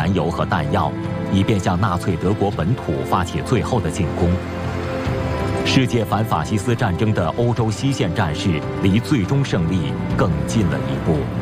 燃油和弹药，以便向纳粹德国本土发起最后的进攻。世界反法西斯战争的欧洲西线战事离最终胜利更近了一步。